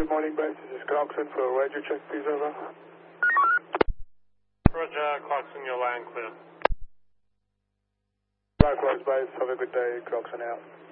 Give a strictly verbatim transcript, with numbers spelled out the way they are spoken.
Good morning, base. This is Clarkson for a radio check, please, over. Roger, Clarkson, your line clear. Likewise, base. Have a good day. Clarkson out.